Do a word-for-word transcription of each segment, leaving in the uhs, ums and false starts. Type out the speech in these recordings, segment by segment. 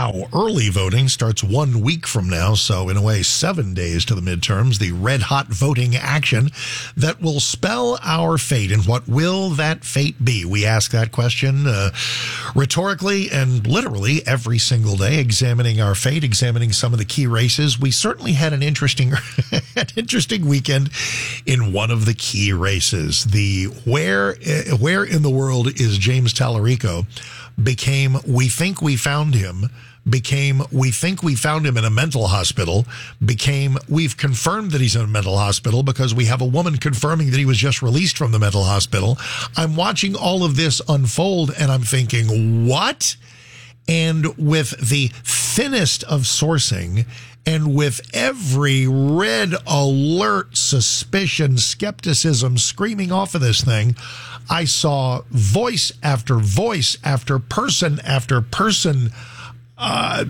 Wow. Early voting starts one week from now. So in a way, seven days to the midterms, the red hot voting action that will spell our fate. And what will that fate be? We ask that question uh, rhetorically and literally every single day, examining our fate, examining some of the key races. We certainly had an interesting, an interesting weekend in one of the key races. The where, uh, where in the world is James Tallarico became we think we found him, became we think we found him in a mental hospital, became we've confirmed that he's in a mental hospital because we have a woman confirming that he was just released from the mental hospital. I'm watching all of this unfold and I'm thinking, what? And with the thinnest of sourcing and with every red alert, suspicion, skepticism screaming off of this thing, I saw voice after voice after person after person uh,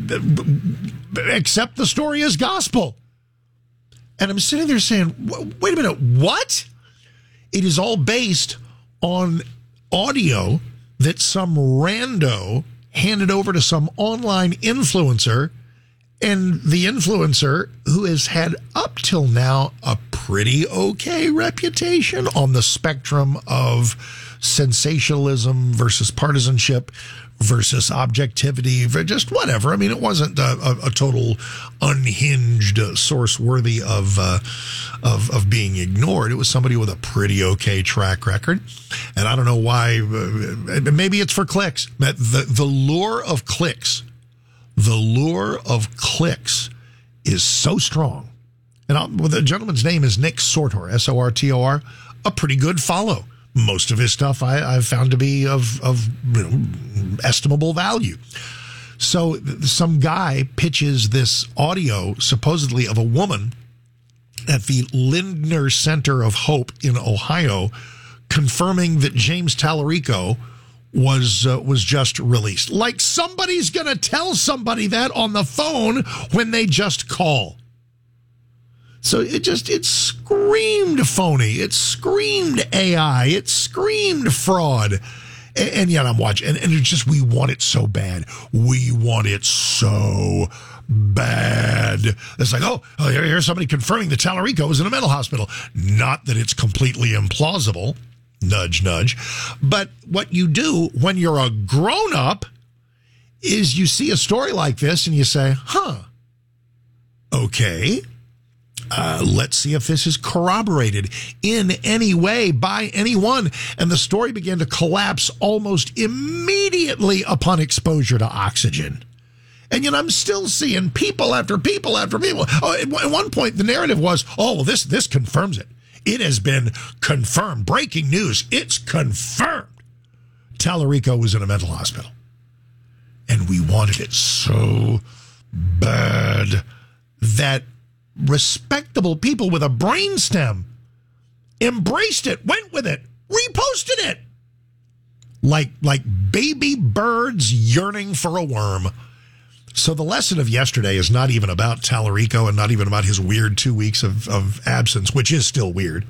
accept the story as gospel. And I'm sitting there saying, wait a minute, what? It is all based on audio that some rando handed over to some online influencer, and the influencer, who has had up till now a pretty okay reputation on the spectrum of sensationalism versus partisanship versus objectivity, just whatever. I mean, it wasn't a, a, a total unhinged uh, source worthy of, uh, of of being ignored. It was somebody with a pretty okay track record. And I don't know why. Uh, maybe it's for clicks. The, the lure of clicks, the lure of clicks is so strong. And I'll, well, the gentleman's name is Nick Sortor, S O R T O R, a pretty good follow. Most of his stuff I, I've found to be of, of you know, estimable value. So some guy pitches this audio, supposedly of a woman at the Lindner Center of Hope in Ohio, confirming that James Tallarico was uh, was just released. Like somebody's going to tell somebody that on the phone when they just call. So it just, it screamed phony. It screamed A I. It screamed fraud. And, and yet I'm watching, and, and it's just, we want it so bad. We want it so bad. It's like, oh, oh here, here's somebody confirming that Tallarico is in a mental hospital. Not that it's completely implausible. Nudge, nudge. But what you do when you're a grown-up is you see a story like this and you say, huh, okay. Uh, let's see if this is corroborated in any way by anyone. And the story began to collapse almost immediately upon exposure to oxygen. And yet I'm still seeing people after people after people. Oh, at one point, the narrative was, oh, well, this, this confirms it. It has been confirmed. Breaking news. It's confirmed. Tallarico was in a mental hospital. And we wanted it so bad that respectable people with a brainstem embraced it, went with it, reposted it. Like, like baby birds yearning for a worm. So the lesson of yesterday is not even about Tallarico and not even about his weird two weeks of, of absence, which is still weird.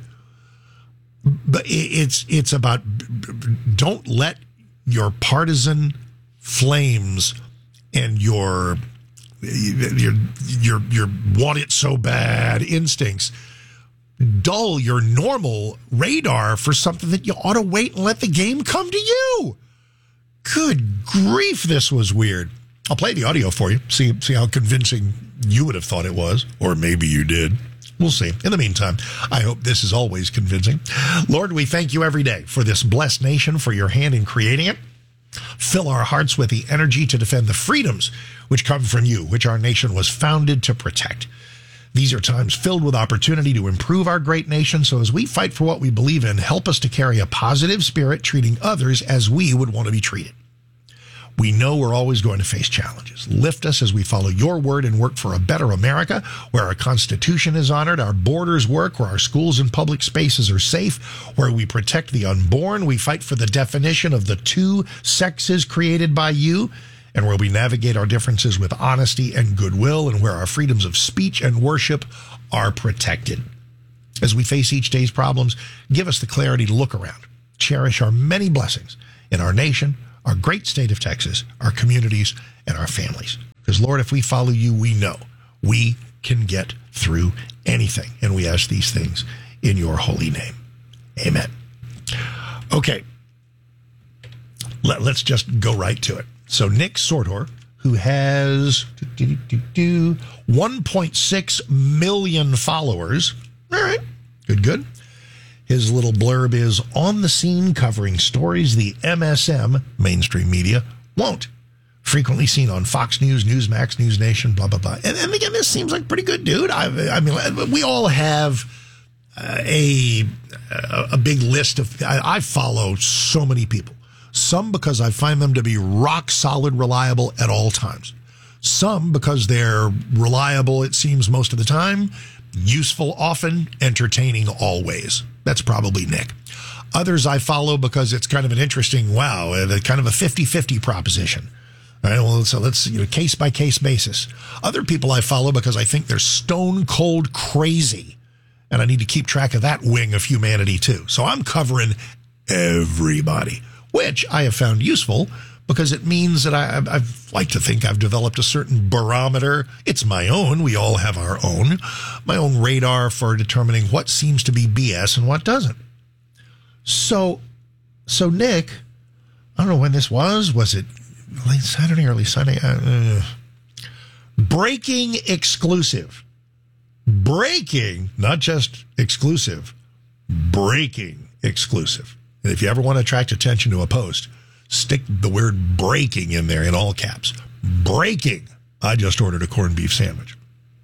But it's it's about don't let your partisan flames and your your your your want it so bad instincts dull your normal radar for something that you ought to wait and let the game come to you. Good grief, this was weird. I'll play the audio for you, see see how convincing you would have thought it was, or maybe you did. We'll see. In the meantime, I hope this is always convincing. Lord, we thank you every day for this blessed nation, for your hand in creating it. Fill our hearts with the energy to defend the freedoms which come from you, which our nation was founded to protect. These are times filled with opportunity to improve our great nation. So as we fight for what we believe in, help us to carry a positive spirit, treating others as we would want to be treated. We know we're always going to face challenges. Lift us as we follow your word and work for a better America, where our Constitution is honored, our borders work, where our schools and public spaces are safe, where we protect the unborn, we fight for the definition of the two sexes created by you, and where we navigate our differences with honesty and goodwill, and where our freedoms of speech and worship are protected. As we face each day's problems, give us the clarity to look around, cherish our many blessings in our nation, our great state of Texas, our communities, and our families. Because, Lord, if we follow you, we know we can get through anything. And we ask these things in your holy name. Amen. Okay. Let, let's just go right to it. So Nick Sortor, who has one point six million followers. All right. Good, good. His little blurb is, on the scene covering stories the M S M, mainstream media, won't. Frequently seen on Fox News, Newsmax, News Nation, blah, blah, blah. And, and again, this seems like pretty good dude. I, I mean, we all have uh, a, a big list of, I, I follow so many people. Some because I find them to be rock solid reliable at all times. Some because they're reliable, it seems, most of the time, useful often, entertaining always. That's probably Nick. Others I follow because it's kind of an interesting, wow, uh, kind of a fifty-fifty proposition. All right, well, so let's, you know, case by case basis. Other people I follow because I think they're stone cold crazy, and I need to keep track of that wing of humanity too. So I'm covering everybody, which I have found useful because it means that I, I've like to think I've developed a certain barometer. It's my own. We all have our own, my own radar for determining what seems to be B S and what doesn't. So, so Nick, I don't know when this was. Was it late Saturday, early Sunday? Uh, breaking exclusive. Breaking, not just exclusive. Breaking exclusive. And if you ever want to attract attention to a post, stick the word breaking in there in all caps. Breaking. I just ordered a corned beef sandwich.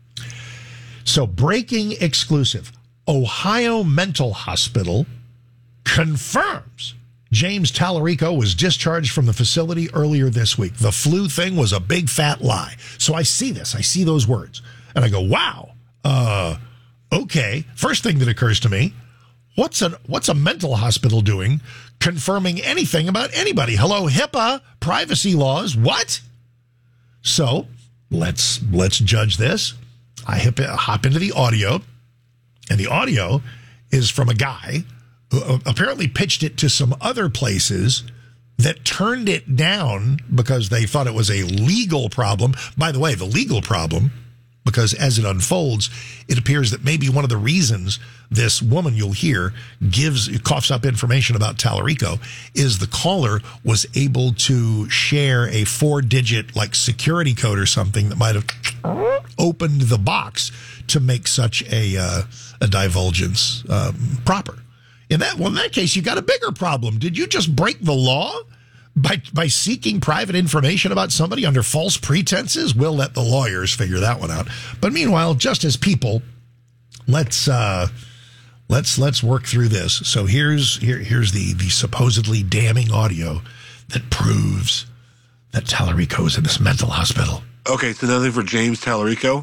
So breaking exclusive. Ohio Mental Hospital confirms James Tallarico was discharged from the facility earlier this week. The flu thing was a big fat lie. So I see this. I see those words. And I go, wow. Uh, okay. First thing that occurs to me, What's a, what's a mental hospital doing confirming anything about anybody? Hello, HIPAA, privacy laws, what? So let's let's judge this. I hip, hop into the audio, and the audio is from a guy who apparently pitched it to some other places that turned it down because they thought it was a legal problem. By the way, the legal problem, because as it unfolds, it appears that maybe one of the reasons this woman you'll hear gives coughs up information about Tallarico is the caller was able to share a four-digit like security code or something that might have opened the box to make such a uh, a divulgence um, proper. In that well, in that case, you got a bigger problem. Did you just break the law? By by seeking private information about somebody under false pretenses? We'll let the lawyers figure that one out. But meanwhile, just as people, let's uh, let's let's work through this. So here's here here's the the supposedly damning audio that proves that Tallarico is in this mental hospital. Okay, so nothing for James Tallarico?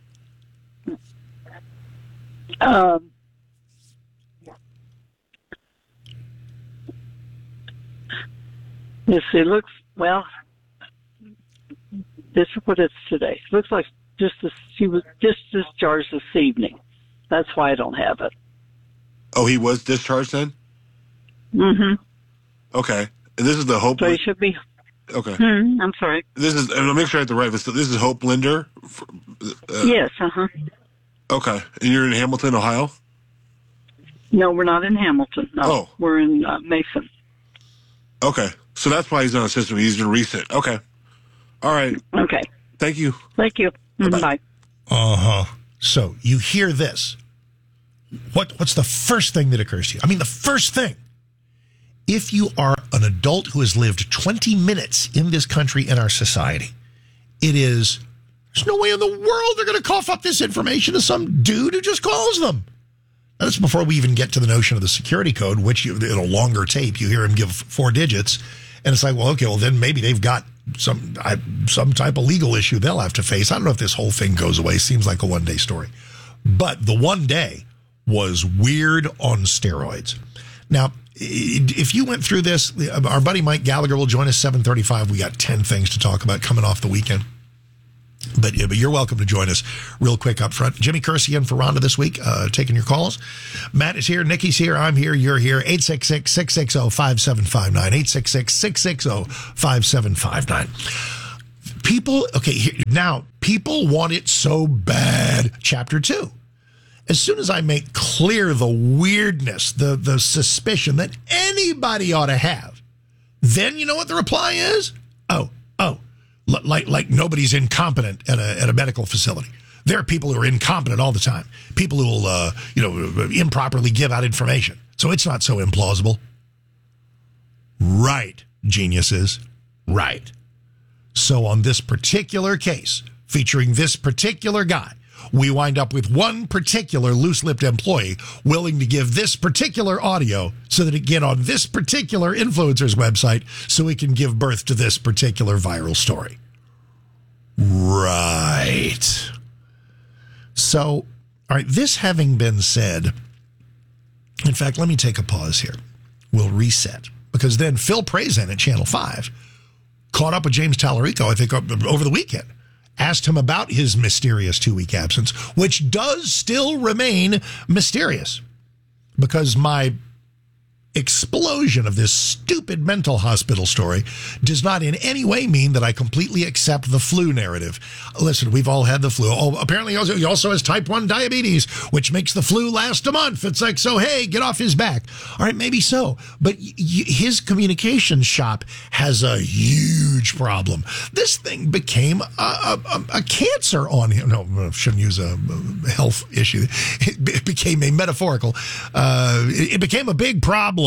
Um. Yes, it looks, well, this is what it's today. It looks like just this, she was just discharged this evening. That's why I don't have it. Oh, he was discharged then? Mm-hmm. Okay. And this is the Hope... So he should be... Okay. Hmm, I'm sorry. This is, and I'll make sure I have the right, this is Hope Linder? Uh, yes, uh-huh. Okay. And you're in Hamilton, Ohio? No, we're not in Hamilton. No, oh. We're in uh, Mason. Okay. So that's why he's on the system. He's been recent. Okay. All right. Okay. Thank you. Thank you. Bye. Bye. Uh-huh. So you hear this. What What's the first thing that occurs to you? I mean, the first thing. If you are an adult who has lived twenty minutes in this country, in our society, it is, there's no way in the world they're going to cough up this information to some dude who just calls them. That's before we even get to the notion of the security code, which you, in a longer tape, you hear him give four digits. And it's like, well, okay, well, then maybe they've got some I, some type of legal issue they'll have to face. I don't know if this whole thing goes away. Seems like a one-day story. But the one day was weird on steroids. Now, if you went through this, our buddy Mike Gallagher will join us seven thirty-five. We got ten things to talk about coming off the weekend. But, yeah, but you're welcome to join us real quick up front. Jimmy Kersey in for Rhonda this week, uh, taking your calls. Matt is here. Nikki's here. I'm here. You're here. eight six six, six six zero, five seven five nine. eight six six, six six zero, five seven five nine. People, okay, here, now, people want it so bad. Chapter two. As soon as I make clear the weirdness, the, the suspicion that anybody ought to have, then you know what the reply is? Oh, oh, l- like like nobody's incompetent at a at a medical facility. There are people who are incompetent all the time. People who will, uh, you know, improperly give out information. So it's not so implausible. Right, geniuses. Right. So on this particular case, featuring this particular guy, we wind up with one particular loose-lipped employee willing to give this particular audio so that it get on this particular influencer's website so he can give birth to this particular viral story. Right. So, all right, this having been said, in fact, let me take a pause here. We'll reset. Because then Phil Prazan at Channel five caught up with James Tallarico, I think, over the weekend. Asked him about his mysterious two-week absence, which does still remain mysterious. Because my explosion of this stupid mental hospital story does not in any way mean that I completely accept the flu narrative. Listen, we've all had the flu. Oh, apparently he also has type one diabetes, which makes the flu last a month. It's like, so, hey, get off his back. All right, maybe so. But y- y- his communication shop has a huge problem. This thing became a, a, a cancer on him. No, I shouldn't use a health issue. It became a metaphorical. Uh, it became a big problem.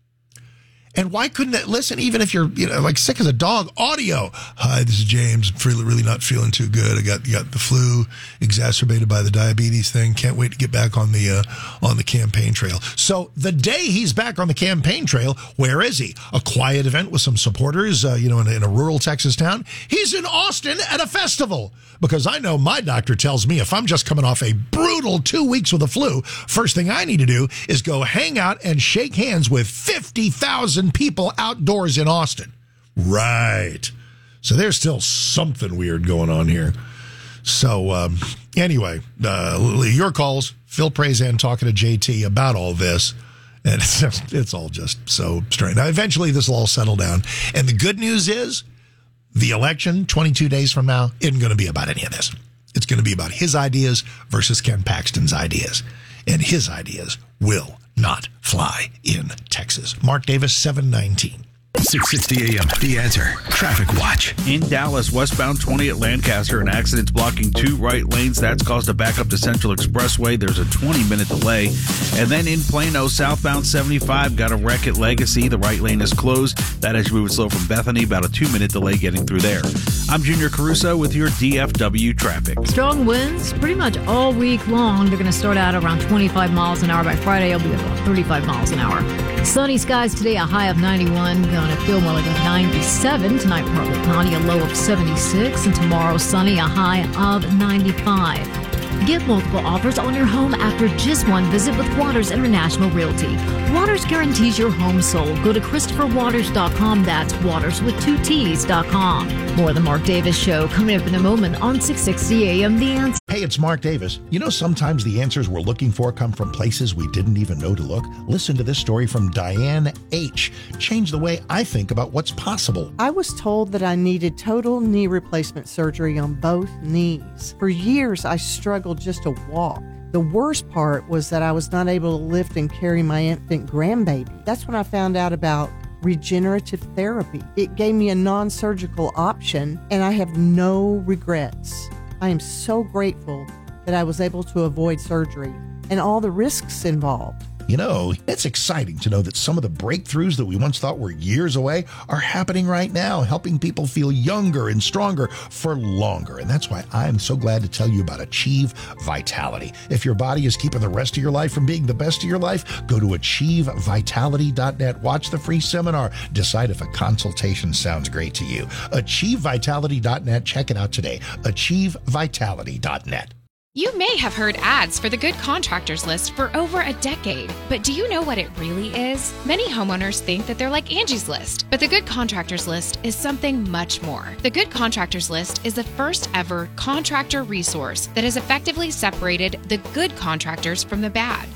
And why couldn't it listen, even if you're, you know, like sick as a dog, audio? Hi, this is James. I'm really, really not feeling too good. I got got the flu exacerbated by the diabetes thing. Can't wait to get back on the uh, on the campaign trail. So the day he's back on the campaign trail, where is he? A quiet event with some supporters, uh, you know, in a, in a rural Texas town. He's in Austin at a festival. Because I know my doctor tells me if I'm just coming off a brutal two weeks with a flu, first thing I need to do is go hang out and shake hands with fifty thousand people outdoors in Austin. Right. So there's still something weird going on here. So um, anyway, uh, your calls, Phil Prazan talking to J T about all this. And it's, just, it's all just so strange. Now, eventually this will all settle down. And the good news is, the election twenty-two days from now isn't going to be about any of this. It's going to be about his ideas versus Ken Paxton's ideas. And his ideas will not fly in Texas. Mark Davis, seven nineteen. six sixty a.m. The Answer. Traffic Watch. In Dallas, westbound twenty at Lancaster, an accident's blocking two right lanes. That's caused a backup to Central Expressway. There's a twenty-minute delay. And then in Plano, southbound seventy-five, got a wreck at Legacy. The right lane is closed. That as you move slow from Bethany, about a two-minute delay getting through there. I'm Junior Caruso with your D F W traffic. Strong winds pretty much all week long. They're going to start out around twenty-five miles an hour. By Friday, it'll be about thirty-five miles an hour. Sunny skies today, a high of ninety-one. Going to feel more like a ninety-seven. Tonight, partly cloudy, a low of seventy-six. And tomorrow, sunny, a high of ninety-five. Get multiple offers on your home after just one visit with Waters International Realty. Waters guarantees your home sold. Go to Christopher Waters dot com. That's Waters with two T's dot com. More of the Mark Davis Show coming up in a moment on six sixty a.m. The Answer. Hey, it's Mark Davis. You know, sometimes the answers we're looking for come from places we didn't even know to look. Listen to this story from Diane H. Changed the way I think about what's possible. I was told that I needed total knee replacement surgery on both knees. For years, I struggled just to walk. The worst part was that I was not able to lift and carry my infant grandbaby. That's when I found out about regenerative therapy. It gave me a non-surgical option, and I have no regrets. I am so grateful that I was able to avoid surgery and all the risks involved. You know, it's exciting to know that some of the breakthroughs that we once thought were years away are happening right now, helping people feel younger and stronger for longer. And that's why I'm so glad to tell you about Achieve Vitality. If your body is keeping the rest of your life from being the best of your life, go to achieve vitality dot net. Watch the free seminar. Decide if a consultation sounds great to you. achieve vitality dot net. Check it out today. achieve vitality dot net. You may have heard ads for the Good Contractors List for over a decade, but do you know what it really is? Many homeowners think that they're like Angie's List, but the Good Contractors List is something much more. The Good Contractors List is the first ever contractor resource that has effectively separated the good contractors from the bad.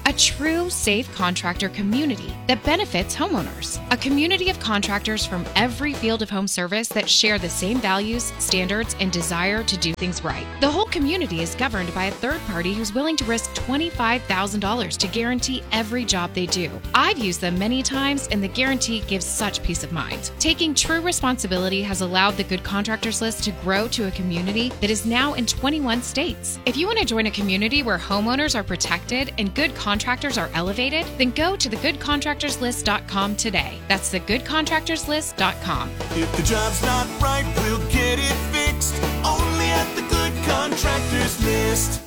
a true safe contractor community that benefits homeowners. A community of contractors from every field of home service that share the same values, standards, and desire to do things right. The whole community is governed by a third party who's willing to risk twenty-five thousand dollars to guarantee every job they do. I've used them many times, and the guarantee gives such peace of mind. Taking true responsibility has allowed the Good Contractors List to grow to a community that is now in twenty-one states. If you want to join a community where homeowners are protected and good contractors are elevated, then go to the good contractors list dot com today. That's the good contractors list dot com. If the job's not right, we'll get it fixed. Only at the Good Contractors List.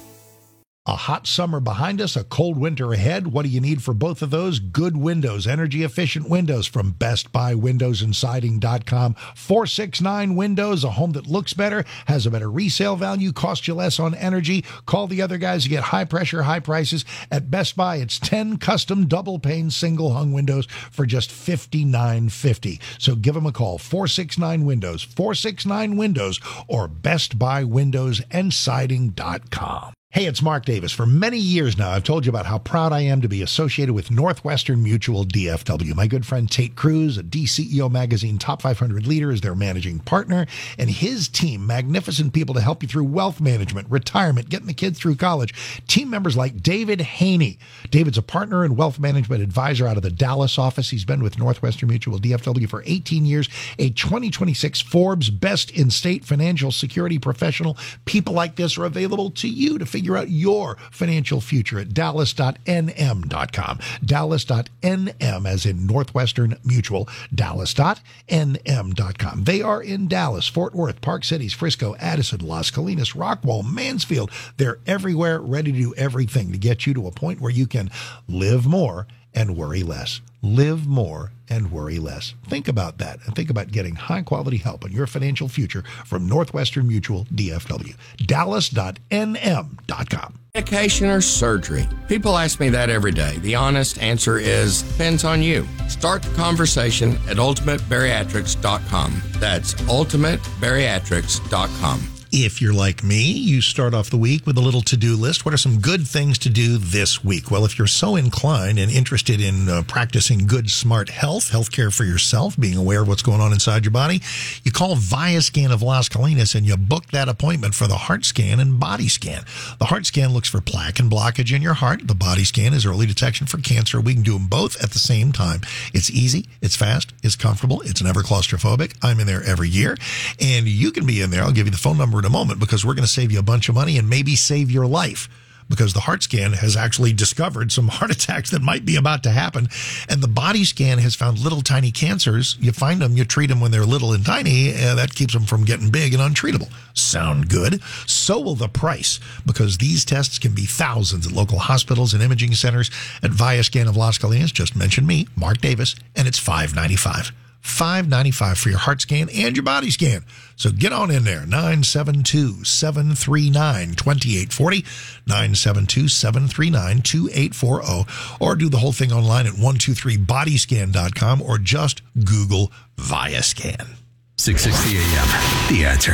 A hot summer behind us, a cold winter ahead. What do you need for both of those? Good windows, energy-efficient windows from Best Buy Windows and Siding dot com. four six nine Windows, a home that looks better, has a better resale value, costs you less on energy. Call the other guys to get high-pressure, high prices. At Best Buy, it's ten custom double-pane single-hung windows for just fifty-nine fifty. So give them a call, four six nine Windows, four six nine Windows, or Best Buy Windows and Siding dot com. Hey, it's Mark Davis. For many years now, I've told you about how proud I am to be associated with Northwestern Mutual D F W. My good friend Tate Cruz, a D C E O Magazine Top five hundred leader, is their managing partner, and his team, magnificent people to help you through wealth management, retirement, getting the kids through college. Team members like David Haney. David's a partner and wealth management advisor out of the Dallas office. He's been with Northwestern Mutual D F W for eighteen years, a twenty twenty-six Forbes Best in State Financial Security Professional. People like this are available to you to figure out your financial future at dallas dot n m dot com. dallas dot n m as in Northwestern Mutual. dallas dot n m dot com. They are in Dallas, Fort Worth, Park Cities, Frisco, Addison, Las Colinas, Rockwall, Mansfield. They're everywhere, ready to do everything to get you to a point where you can live more and worry less. Live more and worry less. Think about that, and think about getting high-quality help on your financial future from Northwestern Mutual D F W. dallas dot n m dot com. Medication or surgery? People ask me that every day. The honest answer is, depends on you. Start the conversation at ultimate bariatrics dot com. That's ultimate bariatrics dot com. If you're like me, you start off the week with a little to-do list. What are some good things to do this week? Well, if you're so inclined and interested in uh, practicing good, smart health, healthcare for yourself, being aware of what's going on inside your body, you call ViaScan of Las Colinas and you book that appointment for the heart scan and body scan. The heart scan looks for plaque and blockage in your heart. The body scan is early detection for cancer. We can do them both at the same time. It's easy, it's fast, it's comfortable, it's never claustrophobic. I'm in there every year, and you can be in there. I'll give you the phone number in a moment because we're going to save you a bunch of money and maybe save your life, because the heart scan has actually discovered some heart attacks that might be about to happen, and the body scan has found little tiny cancers. You find them, you treat them when they're little and tiny, and that keeps them from getting big and untreatable. Sound good? So will the price, because these tests can be thousands at local hospitals and imaging centers. At ViaScan of Las Colinas, just mention me, Mark Davis, and it's five ninety-five. five ninety-five for your heart scan and your body scan. So get on in there, nine seven two, seven three nine, two eight four zero, nine seven two, seven three nine, two eight four zero, or do the whole thing online at one two three body scan dot com, or just Google ViaScan. six sixty A M, The Answer.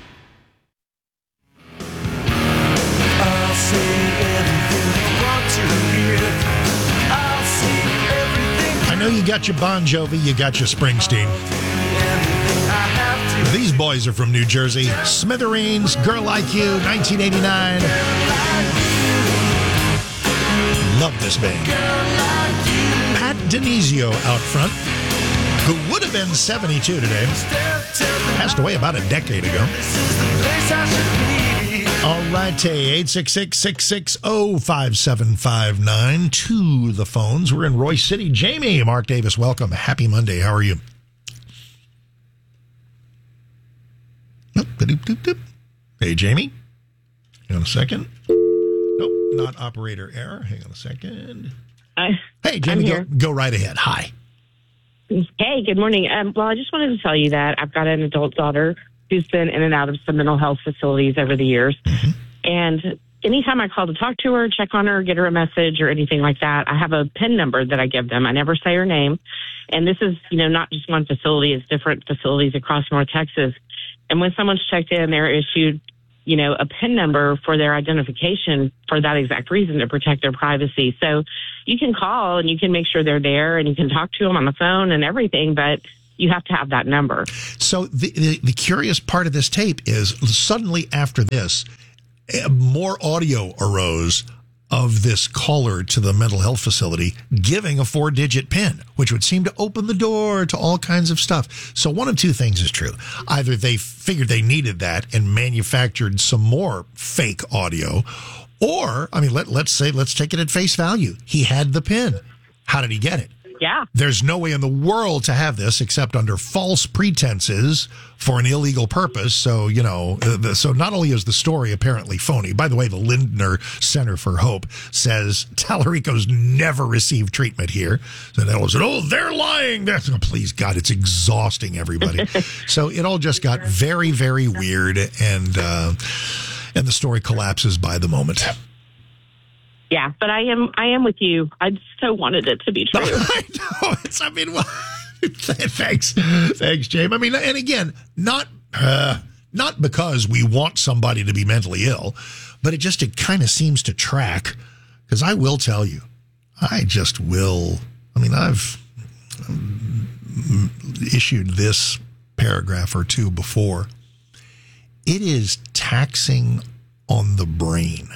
I'll say everything you want to hear. I'll say everything. I know you got your Bon Jovi, you got your Springsteen. These boys are from New Jersey. Smithereens, Girl Like You, nineteen eighty-nine. Love this band. Pat Denizio out front, who would have been seventy-two today. Passed away about a decade ago. All right, eight six six, six six zero, five seven five nine to the phones. We're in Royce City. Jamie, Mark Davis, welcome. Happy Monday. How are you? Hey, Jamie. Hang on a second. Nope, not operator error. Hang on a second. Uh, hey, Jamie, go, go right ahead. Hi. Hey, good morning. Um, well, I just wanted to tell you that I've got an adult daughter who's been in and out of some mental health facilities over the years. Mm-hmm. And anytime I call to talk to her, check on her, get her a message or anything like that, I have a PIN number that I give them. I never say her name. And this is, you know, not just one facility. It's different facilities across North Texas. And when someone's checked in, they're issued you know, a PIN number for their identification for that exact reason, to protect their privacy. So you can call and you can make sure they're there and you can talk to them on the phone and everything, but you have to have that number. So the, the, the curious part of this tape is suddenly after this, more audio arose of this caller to the mental health facility giving a four-digit PIN, which would seem to open the door to all kinds of stuff. So one of two things is true. Either they figured they needed that and manufactured some more fake audio, or, I mean, let, let's say, let's take it at face value. He had the PIN. How did he get it? Yeah. There's no way in the world to have this except under false pretenses for an illegal purpose. So, you know, uh, so not only is the story apparently phony, by the way, the Lindner Center for Hope says Tallarico's never received treatment here. So that was, oh, they're lying. That's, oh, please, God, it's exhausting everybody. So it all just got very, very weird, and uh, and the story collapses by the moment. Yeah, but I am I am with you. I so wanted it to be true. I know. It's, I mean, well, thanks. Thanks, James. I mean, and again, not uh, not because we want somebody to be mentally ill, but it just, it kind of seems to track. Because I will tell you, I just will. I mean, I've um, issued this paragraph or two before. It is taxing on the brain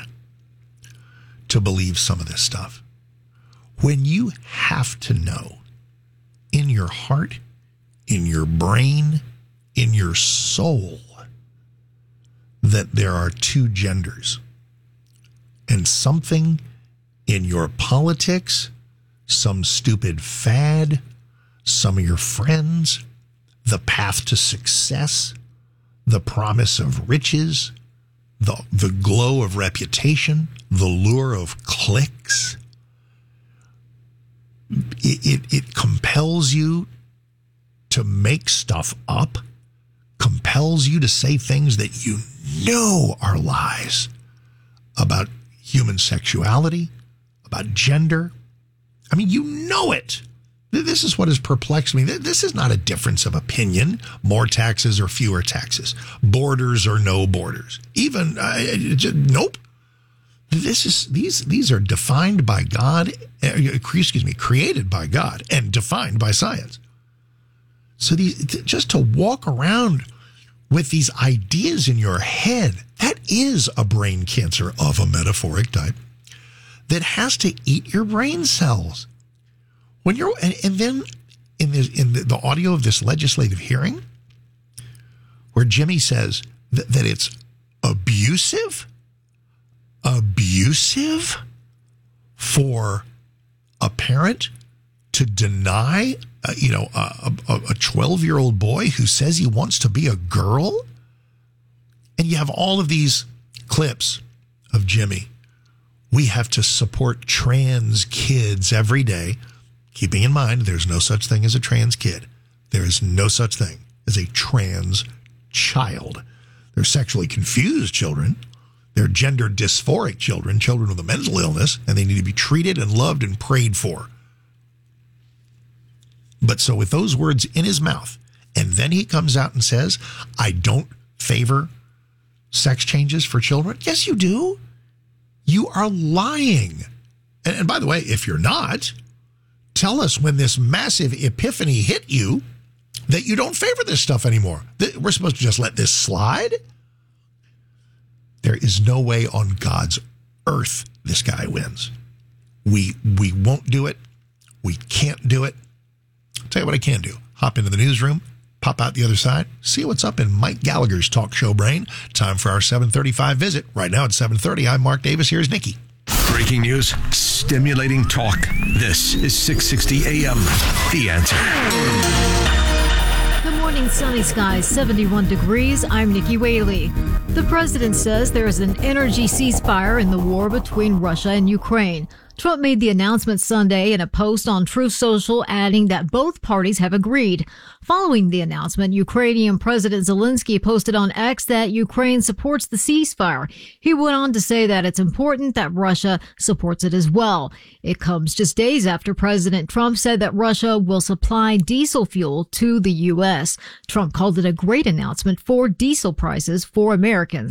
to believe some of this stuff. When you have to know in your heart, in your brain, in your soul, that there are two genders, and something in your politics, some stupid fad, some of your friends, the path to success, the promise of riches, the the glow of reputation, the lure of clicks, it, it, it compels you to make stuff up, compels you to say things that you know are lies about human sexuality, about gender. I mean, you know it. This is what has perplexed me. This is not a difference of opinion, more taxes or fewer taxes, borders or no borders. Even, uh, just, nope. This is these these are defined by God, excuse me, created by God and defined by science. So these, just to walk around with these ideas in your head, that is a brain cancer of a metaphoric type that has to eat your brain cells. When you're, and, and then in the in the, the audio of this legislative hearing, where Jimmy says th- that it's abusive. Abusive for a parent to deny, uh, you know, a twelve-year-old boy who says he wants to be a girl? And you have all of these clips of Jimmy. We have to support trans kids every day, keeping in mind there's no such thing as a trans kid. There is no such thing as a trans child. They're sexually confused children. They're gender dysphoric children, children with a mental illness, and they need to be treated and loved and prayed for. But so with those words in his mouth, and then he comes out and says, I don't favor sex changes for children. Yes, you do. You are lying. And, and by the way, if you're not, tell us when this massive epiphany hit you that you don't favor this stuff anymore. That we're supposed to just let this slide? There is no way on God's earth this guy wins. We we won't do it. We can't do it. I'll tell you what I can do. Hop into the newsroom, pop out the other side, see what's up in Mike Gallagher's talk show brain. Time for our seven thirty-five visit. Right now at seven thirty, I'm Mark Davis. Here's Nikki. Breaking news, stimulating talk. This is six sixty A M. The Answer. Good morning, sunny skies, seventy-one degrees. I'm Nikki Whaley. The president says there is an energy ceasefire in the war between Russia and Ukraine. Trump made the announcement Sunday in a post on Truth Social, adding that both parties have agreed. Following the announcement, Ukrainian President Zelensky posted on X that Ukraine supports the ceasefire. He went on to say that it's important that Russia supports it as well. It comes just days after President Trump said that Russia will supply diesel fuel to the U S. Trump called it a great announcement for diesel prices for Americans.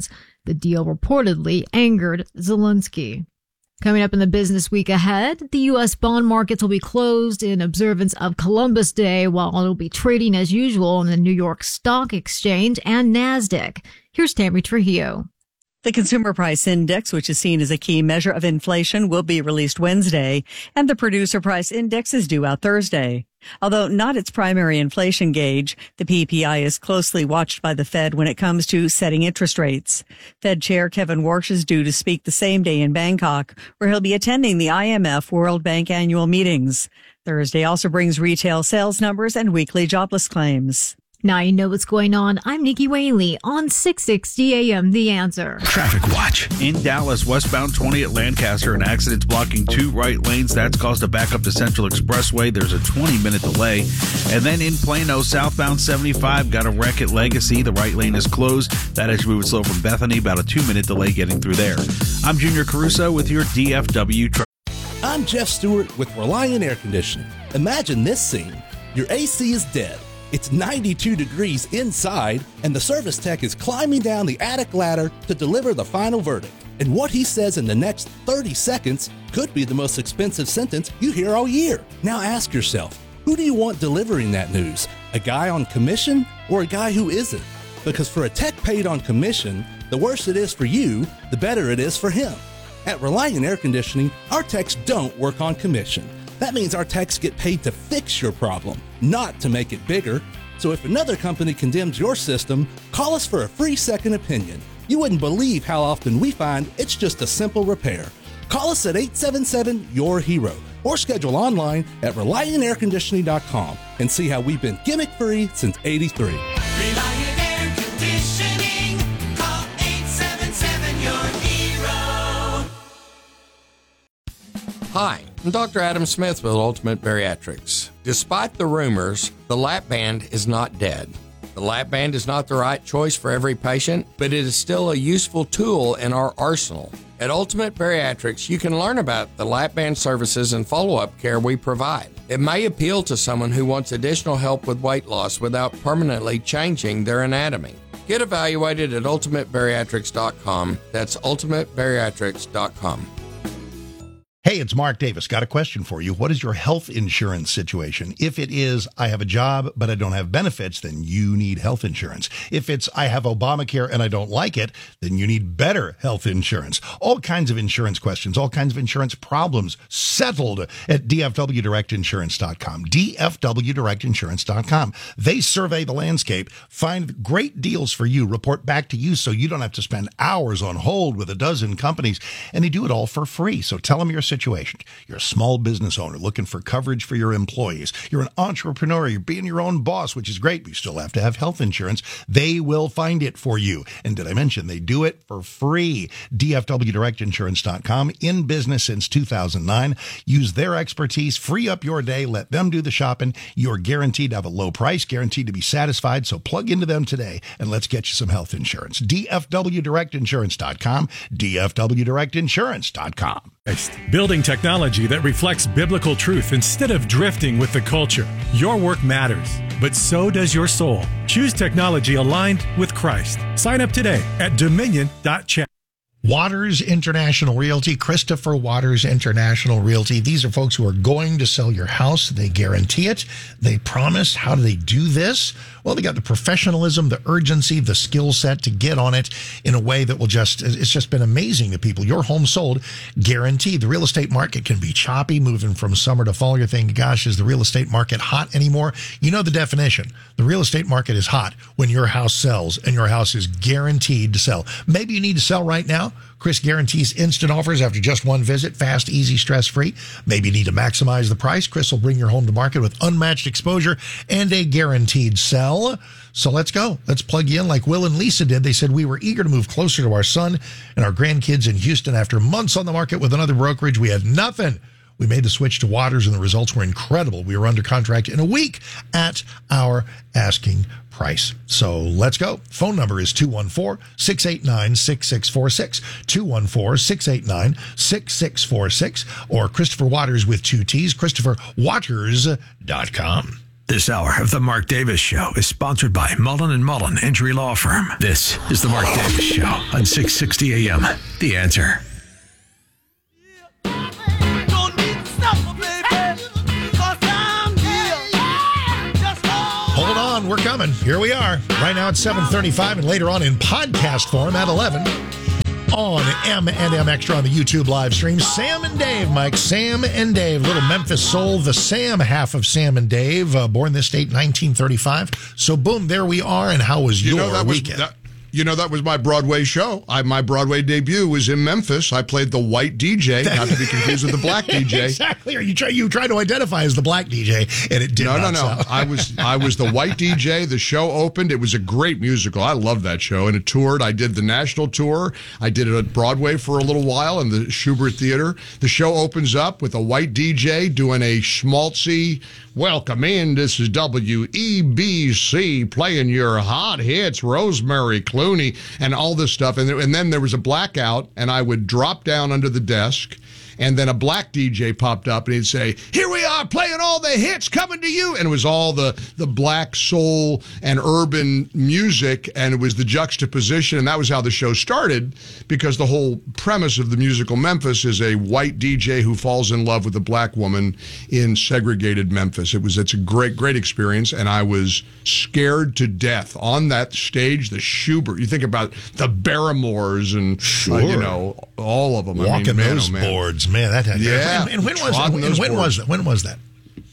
The deal reportedly angered Zelensky. Coming up in the business week ahead, the U S bond markets will be closed in observance of Columbus Day, while it'll be trading as usual on the New York Stock Exchange and NASDAQ. Here's Tammy Trujillo. The Consumer Price Index, which is seen as a key measure of inflation, will be released Wednesday, and the Producer Price Index is due out Thursday. Although not its primary inflation gauge, the P P I is closely watched by the Fed when it comes to setting interest rates. Fed Chair Kevin Warsh is due to speak the same day in Bangkok, where he'll be attending the I M F World Bank annual meetings. Thursday also brings retail sales numbers and weekly jobless claims. Now you know what's going on. I'm Nikki Whaley on six sixty A M The Answer. Traffic watch. In Dallas, westbound twenty at Lancaster, an accident's blocking two right lanes. That's caused a backup to Central Expressway. There's a twenty-minute delay. And then in Plano, southbound seventy-five, got a wreck at Legacy. The right lane is closed. That is moving slow from Bethany. About a two-minute delay getting through there. I'm Junior Caruso with your D F W truck. I'm Jeff Stewart with Reliant Air Conditioning. Imagine this scene. Your A C is dead. It's ninety-two degrees inside, and the service tech is climbing down the attic ladder to deliver the final verdict. And what he says in the next thirty seconds could be the most expensive sentence you hear all year. Now ask yourself, who do you want delivering that news? A guy on commission or a guy who isn't? Because for a tech paid on commission, the worse it is for you, the better it is for him. At Reliant Air Conditioning, our techs don't work on commission. That means our techs get paid to fix your problem, not to make it bigger. So if another company condemns your system, call us for a free second opinion. You wouldn't believe how often we find it's just a simple repair. Call us at eight seven seven, Y O U R hero or schedule online at reliant air conditioning dot com and see how we've been gimmick-free since eighty-three. Reliant Air Conditioning. Call eight seven seven, Y O U R hero. Hi, I'm Doctor Adam Smith with Ultimate Bariatrics. Despite the rumors, the lap band is not dead. The lap band is not the right choice for every patient, but it is still a useful tool in our arsenal. At Ultimate Bariatrics, you can learn about the lap band services and follow-up care we provide. It may appeal to someone who wants additional help with weight loss without permanently changing their anatomy. Get evaluated at ultimate bariatrics dot com. That's ultimate bariatrics dot com. Hey, it's Mark Davis. Got a question for you. What is your health insurance situation? If it is, I have a job, but I don't have benefits, then you need health insurance. If it's, I have Obamacare and I don't like it, then you need better health insurance. All kinds of insurance questions, all kinds of insurance problems settled at D F W direct insurance dot com. D F W direct insurance dot com. They survey the landscape, find great deals for you, report back to you so you don't have to spend hours on hold with a dozen companies, and they do it all for free. So tell them your situation. You're a small business owner looking for coverage for your employees. You're an entrepreneur. You're being your own boss, which is great, but you still have to have health insurance. They will find it for you. And did I mention they do it for free? D F W direct insurance dot com, in business since two thousand nine. Use their expertise, free up your day, let them do the shopping. You're guaranteed to have a low price, guaranteed to be satisfied. So plug into them today and let's get you some health insurance. D F W direct insurance dot com, D F W direct insurance dot com. Building technology that reflects biblical truth instead of drifting with the culture. Your work matters, but so does your soul. Choose technology aligned with Christ. Sign up today at dominion dot chat. Waters International Realty, Christopher Waters International Realty. These are folks who are going to sell your house. They guarantee it. They promise. How do they do this? Well, they got the professionalism, the urgency, the skill set to get on it in a way that will just, it's just been amazing to people. Your home sold, guaranteed. The real estate market can be choppy, moving from summer to fall. You're thinking, gosh, is the real estate market hot anymore? You know the definition. The real estate market is hot when your house sells and your house is guaranteed to sell. Maybe you need to sell right now. Chris guarantees instant offers after just one visit, fast, easy, stress-free. Maybe you need to maximize the price. Chris will bring your home to market with unmatched exposure and a guaranteed sell. So let's go. Let's plug you in like Will and Lisa did. They said, we were eager to move closer to our son and our grandkids in Houston. After months on the market with another brokerage, we had nothing. We made the switch to Waters, and the results were incredible. We were under contract in a week at our asking price. So let's go. Phone number is two one four, six eight nine, six six four six, two one four, six eight nine, six six four six, or Christopher Waters with two T's, Christopher Waters dot com. This hour of The Mark Davis Show is sponsored by Mullen and Mullen Injury Law Firm. This is The Mark Davis Show on six sixty A M. The Answer. Hold on, we're coming. Here we are. Right now at seven thirty-five and later on in podcast form at eleven. On M and M Extra on the YouTube live stream. Sam and Dave, Mike. Sam and Dave. Little Memphis soul. The Sam half of Sam and Dave. Uh, born this date, nineteen thirty-five. So, boom, there we are. And how was you your know, that weekend? Was, that, you know, that was my Broadway show. I, my Broadway debut was in Memphis. I played the white D J, not to be confused with the black D J. Exactly. You try you try to identify as the black D J, and it did no, not. No, no, no. I was I was the white D J. The show opened. It was a great musical. I loved that show, and it toured. I did the national tour. I did it at Broadway for a little while in the Schubert Theater. The show opens up with a white D J doing a schmaltzy welcome in. This is W E B C playing your hot hits, Rosemary Clooney, and all this stuff. And, and then there was a blackout, and I would drop down under the desk, and then a black D J popped up, and he'd say, "Here we are playing all the hits coming to you." And it was all the, the black soul and urban music, and it was the juxtaposition, and that was how the show started, because the whole premise of the musical Memphis is a white D J who falls in love with a black woman in segregated Memphis. It was it's a great, great experience, and I was scared to death on that stage. The Schubert, you think about the Barrymores and, sure. uh, you know, all of them. Walking I mean, man, those oh, man. boards. Man, that had yeah. And, and when was that? Trotting And those when boards. was that? When was that?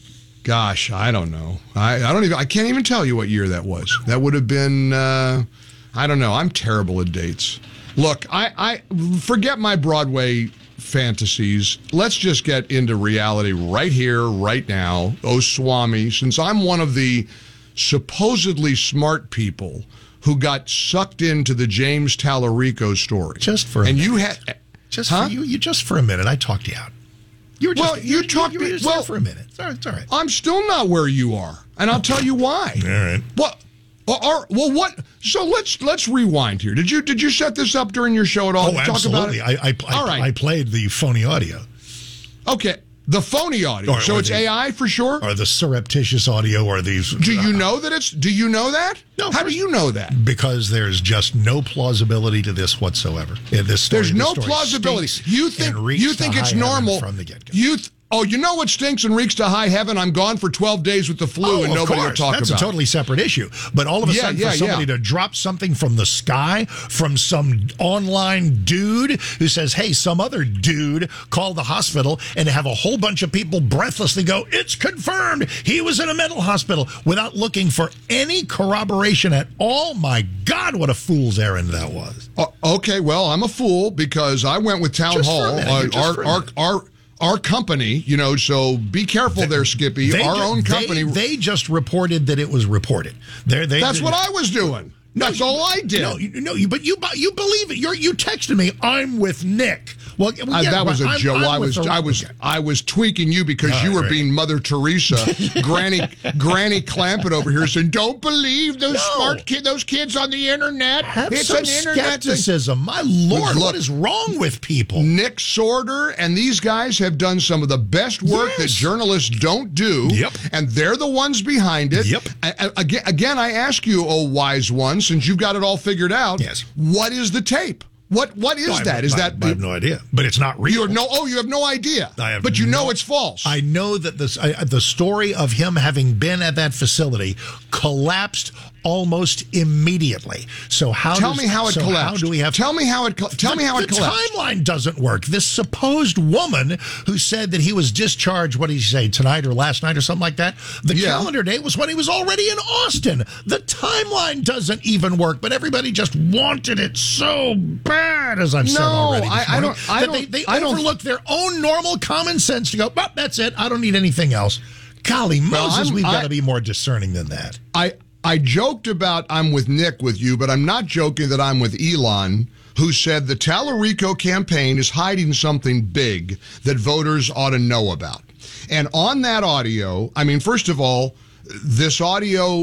Gosh, I don't know. I, I don't even. I can't even tell you what year that was. That would have been. Uh, I don't know. I'm terrible at dates. Look, I, I forget my Broadway fantasies. Let's just get into reality right here, right now. Oh, Swami, since I'm one of the supposedly smart people who got sucked into the James Tallarico story, just for a and minute. you had just huh? for you, you just for a minute. I talked you out. You were just, well, you, you talked you were me just well there for a minute. It's all right. It's all right. I'm still not where you are, and I'll tell you why. All right. What? Well, are, well, what? So let's let's rewind here. Did you did you set this up during your show at all? Oh, Talk absolutely. About it? I, I, all right. I played the phony audio. Okay, the phony audio. Or, so or it's the, A I for sure? Or the surreptitious audio or these... Do you know that it's... Do you know that? No. How do you know that? Because there's just no plausibility to this whatsoever. In this story, There's no story plausibility. You think you think it's normal... From the get-go. You th- Oh, you know what stinks and reeks to high heaven? I'm gone for twelve days with the flu, oh, and nobody course. will talk That's about it. That's a totally separate issue. But all of a yeah, sudden, yeah, for somebody yeah. to drop something from the sky from some online dude who says, hey, some other dude called the hospital, and to have a whole bunch of people breathlessly go, it's confirmed he was in a mental hospital, without looking for any corroboration at all. My God, what a fool's errand that was. Uh, okay, well, I'm a fool because I went with Town Just for a Hall. minute, Uh, just our, for a our, minute. our, our company, you know, so be careful there, Skippy. They Our ju- own company. They, they just reported that it was reported. They're, they That's did- what I was doing. No, That's you- all I did. No, you, no, you, but you, you believe it. You're, you texted me. I'm with Nick. Well, well Uh, yeah, that was a I'm- joke. I'm I with was, the- I was, okay. I was tweaking you because All you were right. being Mother Teresa, Granny, Granny Clampett over here saying, "Don't believe those No. smart kid, those kids on the internet. Have it's some an internet thing." skepticism. My Lord, Look, what is wrong with people? Nick Sorter and these guys have done some of the best work Yes. that journalists don't do. Yep. And they're the ones behind it. Yep. I, I- again, again, I ask you, oh wise one, since you've got it all figured out, Yes. what is the tape? What What is No, I- that? Is I, that I have no idea, but it's not real. You have no. Oh, you have no idea. I have but you no- know it's false. I know that this I, the story of him having been at that facility collapsed almost immediately. So how Tell does, me how it so collapsed. How do we have? Tell me how it. col- Tell the, me how it the collapsed. timeline doesn't work. This supposed woman who said that he was discharged, what did he say, tonight or last night or something like that? The Yeah. calendar date was when he was already in Austin. The timeline doesn't even work, but everybody just wanted it so bad, as I've said No, already. this I- I morning, don't- I that don't- They, they I don't- overlooked their own normal common sense to go, well, that's it. I don't need anything else. Golly Well, Moses, I'm- we've got I- to be more discerning than that. I I joked about I'm with Nick with you, but I'm not joking that I'm with Elon, who said the Tallarico campaign is hiding something big that voters ought to know about. And on that audio, I mean, first of all, this audio,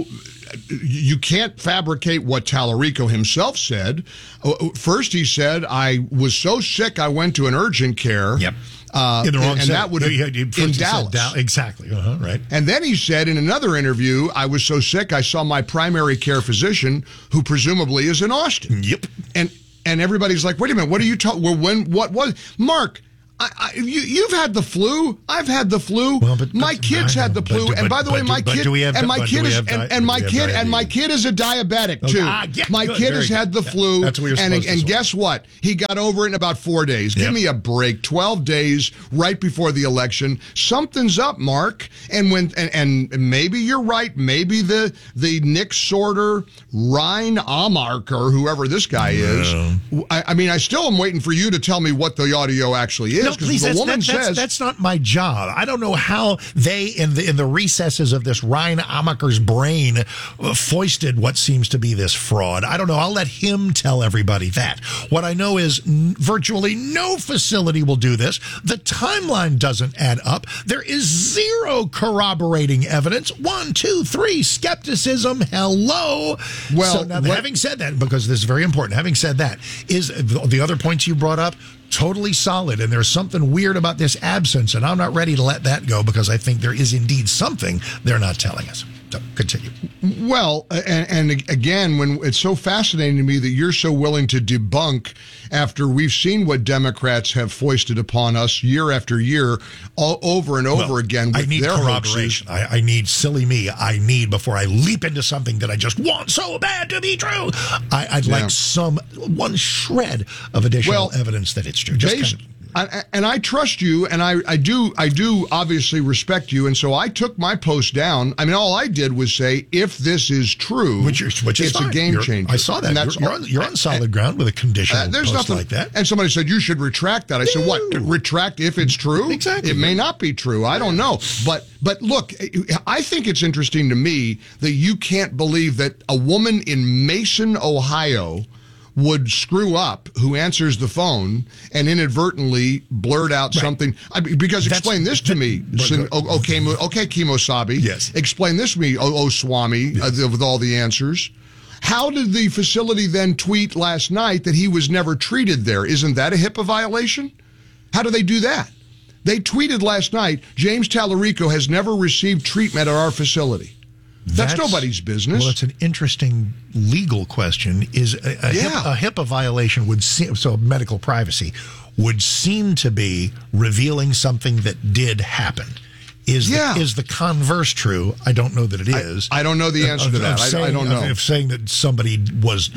you can't fabricate what Tallarico himself said. First, he said, I was so sick I went to an urgent care. Yep. Uh, in the wrong and, and that would have in Dallas. Dal- exactly. Uh-huh, right. And then he said in another interview, I was so sick I saw my primary care physician, who presumably is in Austin. Yep. And and everybody's like, wait a minute, what are you talking? Well, when? What was? Mark, I, I, you, you've had the flu. I've had the flu. Well, but, my but, kids had the flu. But, and by the way, but, my but, kid do we have, and my kid is have, and, and my kid and my kid is a diabetic too. Okay. Ah, yeah, my good. kid Very has good. had the Yeah. flu. That's what you're and supposed and to guess what? He got over it in about four days. Give Yep. me a break. Twelve days right before the election. Something's up, Mark. And when and, and maybe you're right. Maybe the the Nick Sorter, Ryan Amark, or whoever this guy is. I, I mean, I still am waiting for you to tell me what the audio actually is. No, Because please, the that's, woman that, that's, says that's not my job. I don't know how they, in the in the recesses of this Ryan Amaker's brain, uh, foisted what seems to be this fraud. I don't know. I'll let him tell everybody that. What I know is n- virtually no facility will do this. The timeline doesn't add up. There is zero corroborating evidence. One, two, three, skepticism. Hello. Well, so now, what- having said that, because this is very important, having said that, is the other points you brought up totally solid, and there's something weird about this absence, and I'm not ready to let that go because I think there is indeed something they're not telling us. So continue. Well, and, and again, when it's so fascinating to me that you're so willing to debunk after we've seen what Democrats have foisted upon us year after year, all over and over Well, again. With I need their corroboration. I, I need silly me. I need before I leap into something that I just want so bad to be true. I, I'd Yeah. like some one shred of additional Well, evidence that it's true. Just Based- kind of- I, and I trust you, and I, I do I do obviously respect you, and so I took my post down. I mean, all I did was say, if this is true, Which is, which is it's fine. a game You're- changer. I saw that. And that's You're, you're, all- on, you're on solid ground with a conditional Uh, there's post nothing like that. And somebody said you should retract that. I said, what? Retract if it's true? Exactly. It may not be true. I don't know. But but look, I think it's interesting to me that you can't believe that a woman in Mason, Ohio, would screw up who answers the phone and inadvertently blurt out Right. something. I mean, because That's- explain this to me, Sin- o- okay, Mo- okay, Kimosabi. Yes. Explain this to me, O, o Swami, uh, with all the answers. How did the facility then tweet last night that he was never treated there? Isn't that a HIPAA violation? How do they do that? They tweeted last night, James Tallarico has never received treatment at our facility. That's, nobody's business. Well, it's an interesting legal question. Is a, a, Yeah. HIPAA, a HIPAA violation would seem, so medical privacy would seem to be revealing something that did happen. Is Yeah. the, is the converse true? I don't know that it is. I don't know the answer to that. I- I saying- don't know. Of, of saying that somebody was,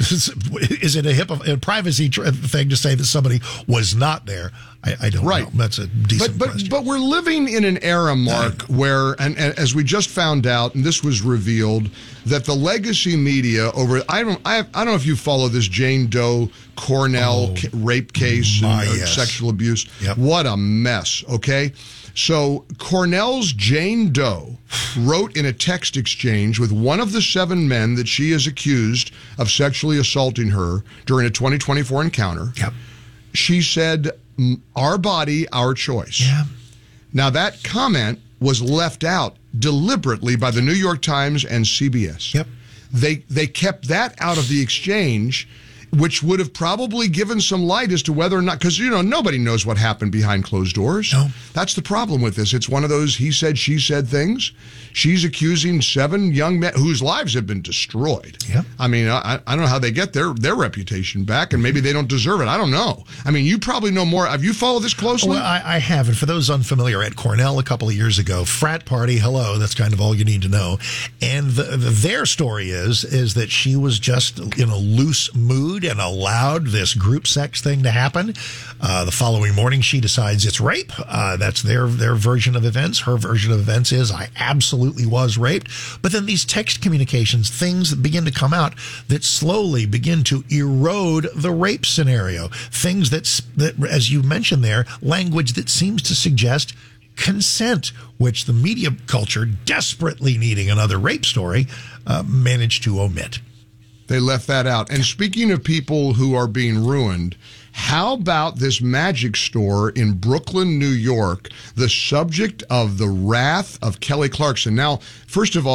is it a HIPAA a privacy tr- thing to say that somebody was not there? I, I don't Right. know. That's a decent But but question. but we're living in an era, Mark, where and, and as we just found out, and this was revealed, that the legacy media over I don't I, I don't know if you follow this Jane Doe Cornell Oh, ca- rape case my, and uh, yes. sexual abuse. Yep. What a mess. Okay. So Cornell's Jane Doe wrote in a text exchange with one of the seven men that she is accused of sexually assaulting her during a twenty twenty-four encounter. Yep. She said, "M- our body, our choice." Yeah. Now, that comment was left out deliberately by the New York Times and C B S. Yep. They they kept that out of the exchange, which would have probably given some light as to whether or not, because, you know, nobody knows what happened behind closed doors. No. That's the problem with this. It's one of those he said, she said things. She's accusing seven young men whose lives have been destroyed. Yep. I mean, I, I don't know how they get their, their reputation back, and maybe they don't deserve it. I don't know. I mean, you probably know more. Have you followed this closely? Well, I, I have. And for those unfamiliar, at Cornell a couple of years ago, frat party, hello, that's kind of all you need to know. And the, the, their story is, is that she was just in a loose mood and allowed this group sex thing to happen. Uh, the following morning, she decides it's rape. Uh, that's their, their version of events. Her version of events is, I absolutely was raped. But then these text communications, things that begin to come out that slowly begin to erode the rape scenario. Things that, that, as you mentioned there, language that seems to suggest consent, which the media culture, desperately needing another rape story, uh, managed to omit. They left that out. And speaking of people who are being ruined, how about this magic store in Brooklyn, New York, the subject of the wrath of Kelly Clarkson? Now, first of all,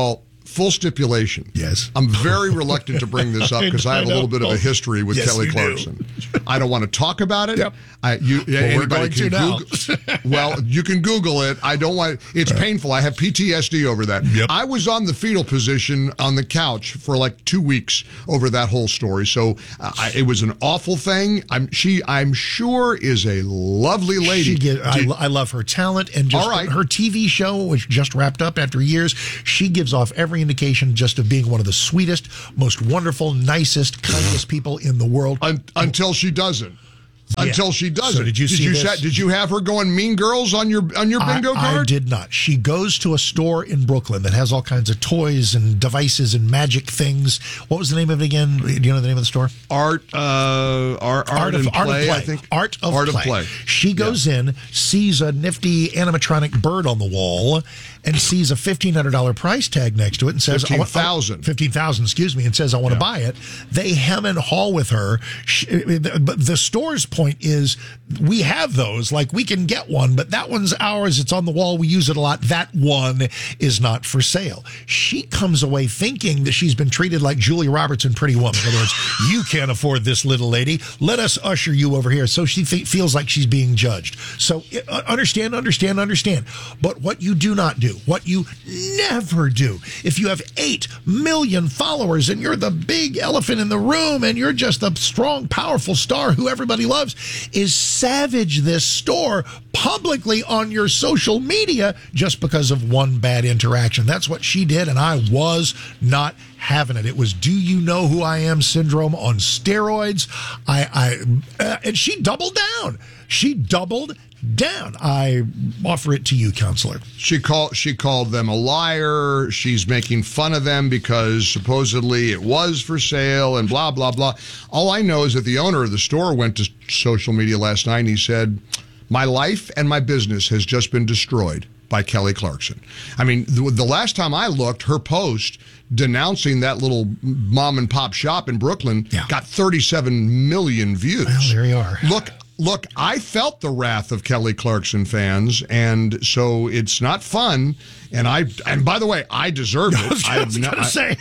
full stipulation. Yes. I'm very reluctant to bring this up because I have a little bit of a history with Yes, Kelly you Clarkson. I don't want to talk about it. Yep. I, you, Well, we're anybody going can to now. Google. Well, you can Google it. I don't want. It's painful. I have P T S D over that. Yep. I was on the fetal position on the couch for like two weeks over that whole story. So uh, I, it was an awful thing. I'm she. I'm sure is a lovely lady. She get, I, Did- I love her talent and just All right. her T V show, which just wrapped up after years. She gives off every indication just of being one of the sweetest, most wonderful, nicest, kindest people in the world. Un- until she doesn't. Yeah. Until she doesn't. So did you did see you this? sa- did you have her going Mean Girls on your on your bingo I, card? I did not. She goes to a store in Brooklyn that has all kinds of toys and devices and magic things. What was the name of it again? Do you know the name of the store? Art, uh, art, art, and of, play, art of play. I think. Art of Art play. of play. She goes in, sees a nifty animatronic bird on the wall, and sees a fifteen hundred dollars price tag next to it and says, fifteen thousand dollars. fifteen thousand dollars, excuse me, and says, I want to buy it. They hem and haul with her. She, but the store's point is, we have those, like we can get one, but that one's ours. It's on the wall. We use it a lot. That one is not for sale. She comes away thinking that she's been treated like Julia Roberts in Pretty Woman. In other words, you can't afford this, little lady. Let us usher you over here. So she fe- feels like she's being judged. So uh, understand, understand, understand. But what you do not do, what you never do, if you have eight million followers and you're the big elephant in the room and you're just a strong, powerful star who everybody loves, is savage this store publicly on your social media just because of one bad interaction. That's what she did, and I was not having it. It was "Do you know who I am" syndrome on steroids. I, I uh, and she doubled down. She doubled down. I offer it to you, counselor. She called. She called them a liar. She's making fun of them because supposedly it was for sale and blah blah blah. All I know is that the owner of the store went to social media last night and he said, "My life and my business has just been destroyed by Kelly Clarkson." I mean, the, the last time I looked, her post denouncing that little mom and pop shop in Brooklyn yeah. got thirty-seven million views. Well, there you are. Look. Look, I felt the wrath of Kelly Clarkson fans, and so it's not fun. And I, and by the way, I deserved it. I was, I, I was going to say.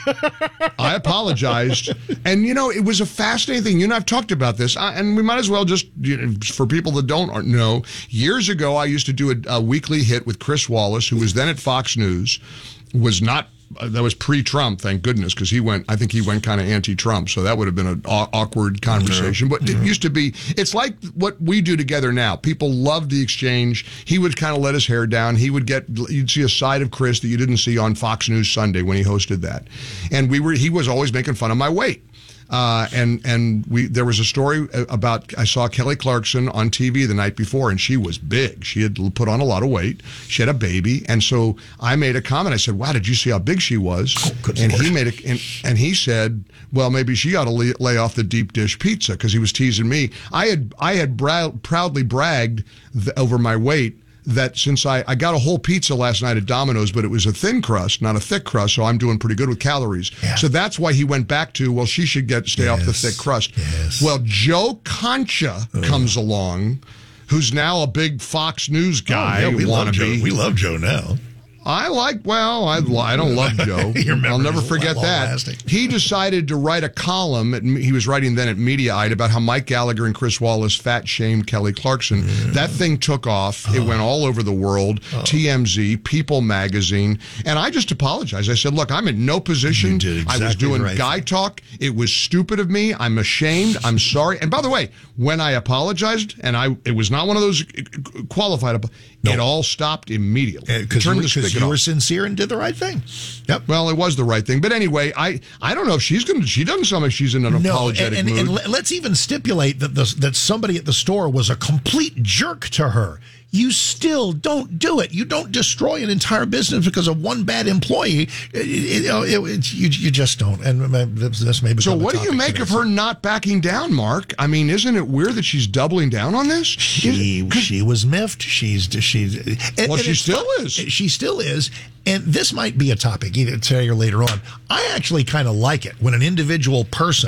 I apologized. And, you know, it was a fascinating thing. You and I have talked about this, I, and we might as well just, you know, for people that don't know, years ago, I used to do a, a weekly hit with Chris Wallace, who was then at Fox News, was not Uh, that was pre-Trump, thank goodness, because he went, I think he went kind of anti-Trump, so that would have been an aw- awkward conversation. But it used to be, it's like what we do together now. People love the exchange. He would kind of let his hair down. He would get, you'd see a side of Chris that you didn't see on Fox News Sunday when he hosted that. And we were, he was always making fun of my weight. Uh, and and we there was a story about, I saw Kelly Clarkson on T V the night before, and she was big. She had put on a lot of weight. She had a baby, and so I made a comment. I said, "Wow, did you see how big she was?" Oh, and Lord. he made a and, and he said, "Well, maybe she ought to lay, lay off the deep dish pizza," because he was teasing me. I had I had bra- proudly bragged th- over my weight. That since I, I got a whole pizza last night at Domino's, but it was a thin crust, not a thick crust, so I'm doing pretty good with calories. Yeah. So that's why he went back to, well, she should get stay yes. off the thick crust. Yes. Well, Joe Concha uh. comes along, who's now a big Fox News guy. Oh, yeah, we love Joe. Be. We love Joe now. I like, well, I, I don't love Joe. I'll never forget that. Lasting. He decided to write a column. At, he was writing then at Mediaite about how Mike Gallagher and Chris Wallace fat shamed Kelly Clarkson. Yeah. That thing took off. Oh. It went all over the world. Oh. T M Z, People Magazine. And I just apologized. I said, look, I'm in no position. You did exactly I was doing right. guy talk. It was stupid of me. I'm ashamed. I'm sorry. And by the way, when I apologized, and I it was not one of those qualified, no. it all stopped immediately. Because uh, you, you were sincere and did the right thing. Yep. Well, it was the right thing. But anyway, I, I don't know if she's going to, she doesn't sound like she's in an no, apologetic and, and, mood. And let's even stipulate that the, that somebody at the store was a complete jerk to her. You still don't do it. You don't destroy an entire business because of one bad employee. It, it, it, it, you, you just don't. And this may be. So, what do you make of her not backing down, Mark? I mean, isn't it weird that she's doubling down on this? She she was miffed. She's she's. And, well, and she still fun. is. She still is. And this might be a topic either today or later on. I actually kind of like it when an individual person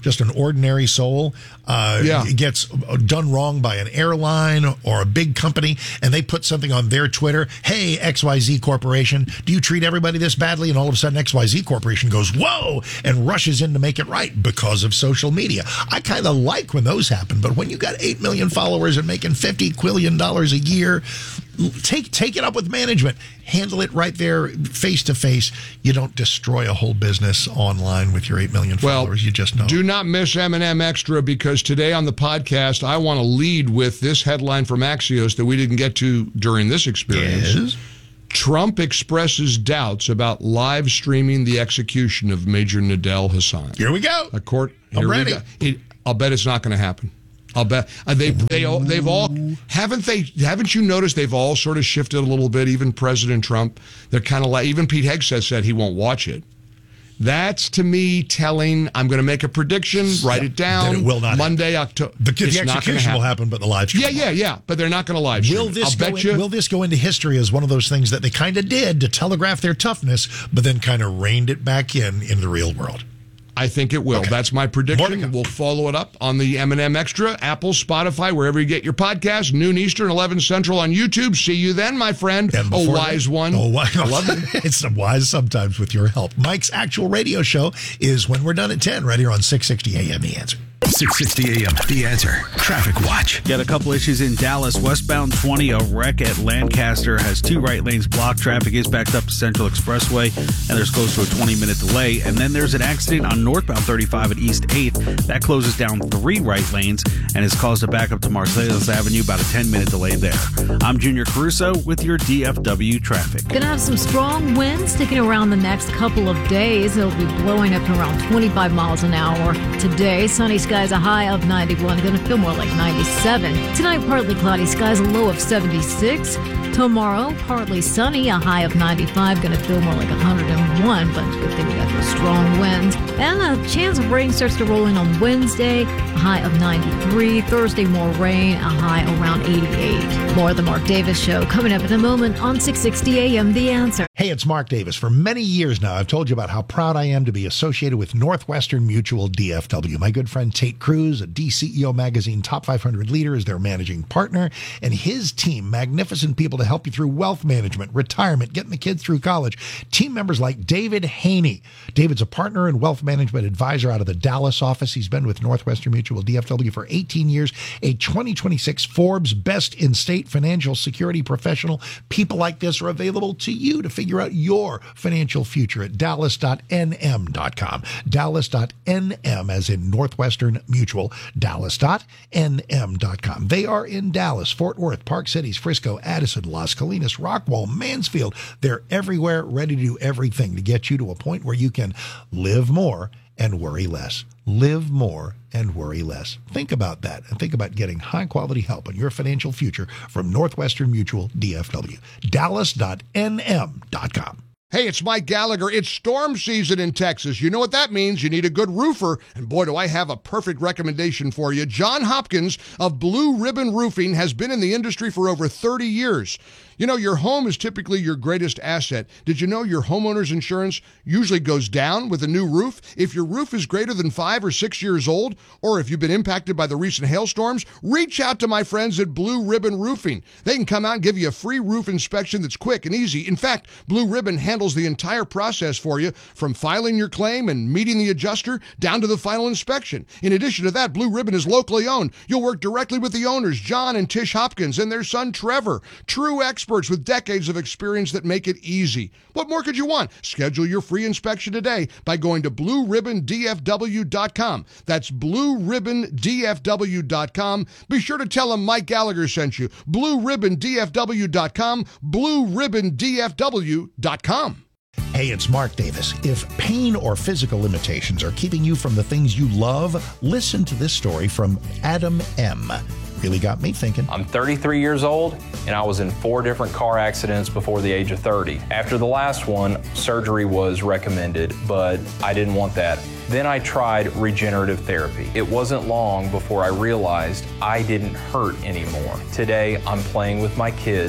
just an ordinary soul, uh, Yeah. gets done wrong by an airline or a big company, and they put something on their Twitter, hey, X Y Z Corporation, do you treat everybody this badly? And all of a sudden X Y Z Corporation goes, whoa, and rushes in to make it right because of social media. I kind of like when those happen, but when you got eight million followers and making fifty quillion dollars a year, take take it up with management. Handle it right there, face to face. You don't destroy a whole business online with your eight million followers. Well, you just know. Do not miss M and M Extra, because today on the podcast, I want to lead with this headline from Axios that we didn't get to during this experience. Yes. Trump expresses doubts about live streaming the execution of Major Nadel Hassan. Here we go. A court. I'm here we ready. go. It, I'll bet it's not going to happen. I'll bet uh, they they all, they've all haven't they haven't you noticed they've all sort of shifted a little bit. Even President Trump, they're kind of like, even Pete Hegseth said he won't watch it. That's to me telling. I'm going to make a prediction. Write Yeah, it down. that it will not Monday, October. The, the execution will happen, but the live stream. Yeah, yeah, yeah. But they're not going to live stream. Will this I'll go bet in, you. will this go into history as one of those things that they kind of did to telegraph their toughness, but then kind of reined it back in in the real world? I think it will. Okay. That's my prediction. We'll follow it up on the M and M Extra, Apple, Spotify, wherever you get your podcast, noon Eastern, eleven Central on YouTube. See you then, my friend. And Oh, before wise that- one. Oh, wise. I love it. It's wise sometimes with your help. Mike's actual radio show is when we're done at ten, right here on six sixty A M. The Answer. six sixty A M. The Answer. Traffic Watch. Got a couple issues in Dallas. Westbound twenty, a wreck at Lancaster has two right lanes blocked. Traffic is backed up to Central Expressway, and there's close to a twenty-minute delay. And then there's an accident on northbound thirty-five at East eighth. That closes down three right lanes and has caused a backup to Marcellus Avenue, about a ten-minute delay there. I'm Junior Caruso with your D F W traffic. Gonna have some strong winds sticking around the next couple of days. It'll be blowing up to around twenty-five miles an hour. Today, sunny skies, a high of ninety-one. Gonna feel more like ninety-seven. Tonight, partly cloudy skies, a low of seventy-six. Tomorrow, partly sunny, a high of ninety-five. Gonna feel more like one hundred one, but good thing we got those strong winds. And a chance of rain starts to roll in on Wednesday, a high of ninety-three. Thursday, more rain, a high around eighty-eight. More of the Mark Davis Show coming up in a moment on six sixty A M. The Answer. Hey, it's Mark Davis. For many years now, I've told you about how proud I am to be associated with Northwestern Mutual D F W. My good friend Tate Cruz, a D C E O Magazine Top five hundred leader, is their managing partner, and his team, magnificent people to help you through wealth management, retirement, getting the kids through college. Team members like David Haney. David's a partner and wealth management advisor out of the Dallas office. He's been with Northwestern Mutual D F W for eighteen years, a twenty twenty-six Forbes Best in State Financial Security Professional. People like this are available to you to figure out your financial future at dallas dot n m dot com. dallas dot n m as in Northwestern Mutual, dallas dot n m dot com. They are in Dallas, Fort Worth, Park Cities, Frisco, Addison, Las Colinas, Rockwall, Mansfield. They're everywhere, ready to do everything to get you to a point where you can live more and worry less. Live more and worry less. Think about that, and think about getting high-quality help on your financial future from Northwestern Mutual D F W. dallas dot n m dot com. Hey, it's Mike Gallagher. It's storm season in Texas. You know what that means. You need a good roofer. And boy, do I have a perfect recommendation for you. John Hopkins of Blue Ribbon Roofing has been in the industry for over thirty years. You know, your home is typically your greatest asset. Did you know your homeowner's insurance usually goes down with a new roof? If your roof is greater than five or six years old, or if you've been impacted by the recent hailstorms, reach out to my friends at Blue Ribbon Roofing. They can come out and give you a free roof inspection that's quick and easy. In fact, Blue Ribbon handles the entire process for you, from filing your claim and meeting the adjuster down to the final inspection. In addition to that, Blue Ribbon is locally owned. You'll work directly with the owners, John and Tish Hopkins, and their son, Trevor. True experts with decades of experience that make it easy. What more could you want? Schedule your free inspection today by going to blue ribbon d f w dot com. That's blue ribbon d f w dot com. Be sure to tell them Mike Gallagher sent you. blue ribbon d f w dot com. blue ribbon d f w dot com. Hey, it's Mark Davis. If pain or physical limitations are keeping you from the things you love, listen to this story from Adam M. Really got me thinking. I'm thirty-three years old, and I was in four different car accidents before the age of thirty. After the last one, surgery was recommended, but I didn't want that. Then I tried regenerative therapy. It wasn't long before I realized I didn't hurt anymore. Today, I'm playing with my kids,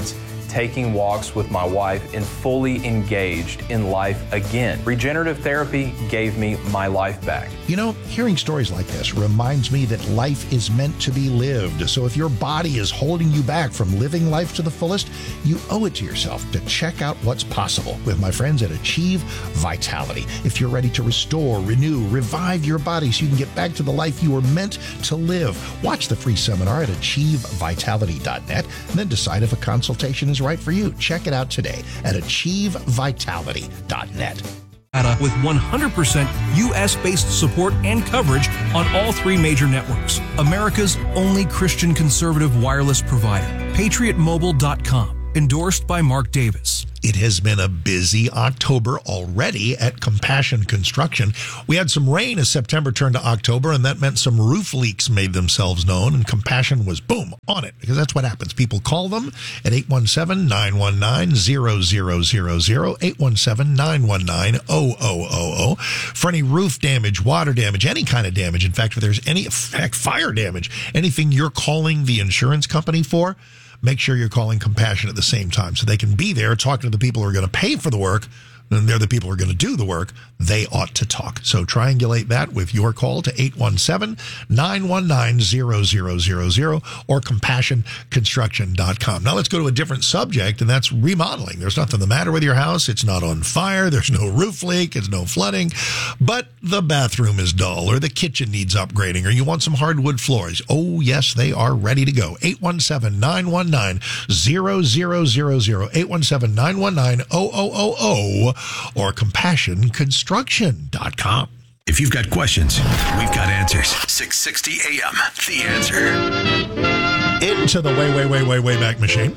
taking walks with my wife, and fully engaged in life again. Regenerative therapy gave me my life back. You know, hearing stories like this reminds me that life is meant to be lived. So if your body is holding you back from living life to the fullest, you owe it to yourself to check out what's possible with my friends at Achieve Vitality. If you're ready to restore, renew, revive your body so you can get back to the life you were meant to live, watch the free seminar at achieve vitality dot net and then decide if a consultation is right for you. Check it out today at achieve vitality dot net. With one hundred percent U S-based support and coverage on all three major networks. America's only Christian conservative wireless provider. patriot mobile dot com. Endorsed by Mark Davis. It has been a busy October already at Compassion Construction. We had some rain as September turned to October, and that meant some roof leaks made themselves known, and Compassion was, boom, on it, because that's what happens. People call them at eight one seven, nine one nine, zero zero zero zero, eight one seven, nine one nine, zero zero zero zero, for any roof damage, water damage, any kind of damage. In fact, if there's any, heck, fire damage, anything you're calling the insurance company for, make sure you're calling Compassion at the same time so they can be there talking to the people who are going to pay for the work, and they're the people who are going to do the work. They ought to talk. So triangulate that with your call to eight one seven, nine one nine, zero zero zero zero or compassion construction dot com. Now let's go to a different subject, and that's remodeling. There's nothing the matter with your house. It's not on fire. There's no roof leak. It's no flooding. But the bathroom is dull, or the kitchen needs upgrading, or you want some hardwood floors. Oh, yes, they are ready to go. eight one seven, nine one nine, zero zero zero zero, eight one seven, nine one nine, zero zero zero zero or compassion construction dot com. If you've got questions, we've got answers. six sixty A M, The Answer. Into the way, way, way, way, way back machine.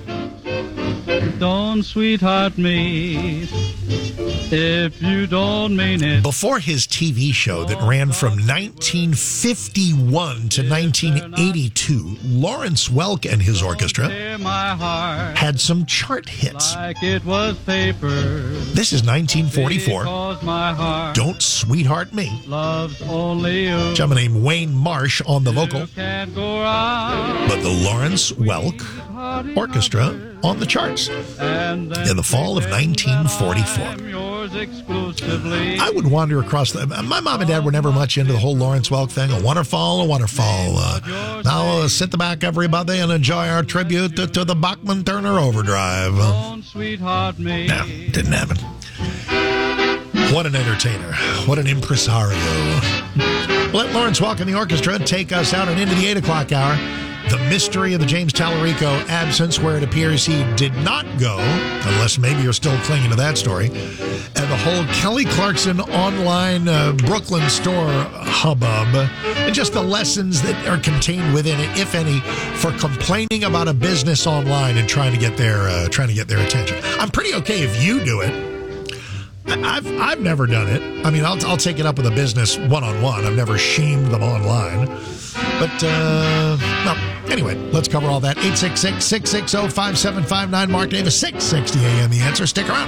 Don't sweetheart me if you don't mean it. Before his T V show that ran from nineteen fifty-one to nineteen eighty-two, Lawrence Welk and his orchestra had some chart hits. Like it was paper. This is nineteen forty-four. My heart Don't Sweetheart Me. loves only you. Gentleman named Wayne Marsh on the vocal. Can't go around. But the Lawrence Welk Orchestra on the charts in the fall of nineteen forty-four. I would wander across the... My mom and dad were never much into the whole Lawrence Welk thing. A waterfall, a waterfall. Uh, now uh, sit the back, everybody, and enjoy our tribute to, to the Bachman Turner Overdrive. Don't sweetheart me. No, didn't happen. What an entertainer. What an impresario. Let Lawrence Welk and the orchestra take us out and into the eight o'clock hour. The mystery of the James Tallarico absence, where it appears he did not go, unless maybe you're still clinging to that story, and the whole Kelly Clarkson online uh, Brooklyn store hubbub, and just the lessons that are contained within it, if any, for complaining about a business online and trying to get their uh, trying to get their attention. I'm pretty okay if you do it. I've I've never done it. I mean, I'll I'll take it up with a business one on one. I've never shamed them online. But, uh, no. Anyway, let's cover all that. eight six six, six six zero, five seven five nine. Mark Davis, six sixty A M. The Answer. Stick around.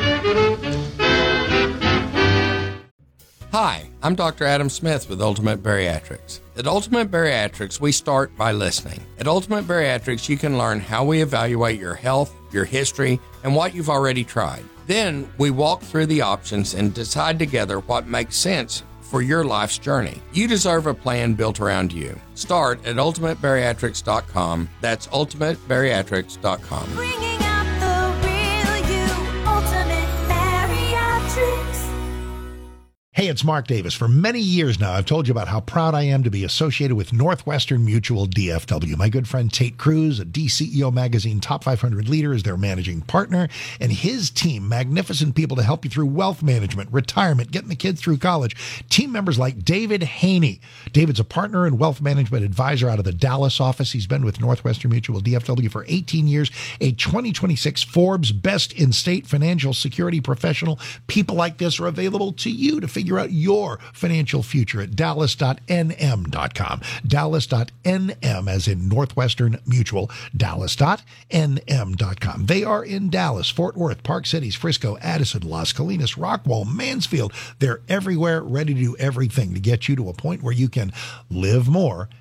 Hi, I'm Doctor Adam Smith with Ultimate Bariatrics. At Ultimate Bariatrics, we start by listening. At Ultimate Bariatrics, you can learn how we evaluate your health, your history, and what you've already tried. Then we walk through the options and decide together what makes sense for your life's journey. You deserve a plan built around you. Start at ultimate bariatrics dot com. That's ultimate bariatrics dot com. Bringing out the real you, Ultimate Bariatrics. Hey, it's Mark Davis. For many years now, I've told you about how proud I am to be associated with Northwestern Mutual D F W. My good friend Tate Cruz, a D C E O Magazine Top five hundred leader, is their managing partner, and his team, magnificent people to help you through wealth management, retirement, getting the kids through college. Team members like David Haney. David's a partner and wealth management advisor out of the Dallas office. He's been with Northwestern Mutual D F W for eighteen years, a twenty twenty-six Forbes Best in State Financial Security Professional. People like this are available to you to figure out your financial future at dallas dot n m dot com. dallas dot n m as in Northwestern Mutual, dallas dot n m dot com. They are in Dallas, Fort Worth, Park Cities, Frisco, Addison, Las Colinas, Rockwall, Mansfield. They're everywhere, ready to do everything to get you to a point where you can live more